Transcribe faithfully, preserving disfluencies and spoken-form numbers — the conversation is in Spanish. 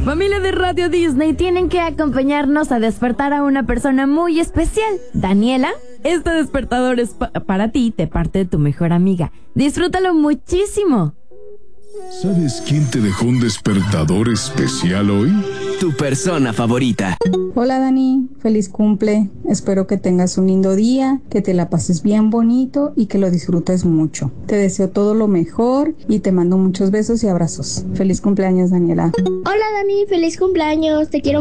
Familia de Radio Disney, tienen que acompañarnos a despertar a una persona muy especial. Daniela, este despertador es pa- para ti, de parte de tu mejor amiga. Disfrútalo muchísimo. ¿Sabes quién te dejó un despertador especial hoy? Tu persona favorita. Hola Dani, feliz cumple. Espero que tengas un lindo día, que te la pases bien bonito y que lo disfrutes mucho. Te deseo todo lo mejor y te mando muchos besos y abrazos. Feliz cumpleaños, Daniela. Hola Dani, feliz cumpleaños, te quiero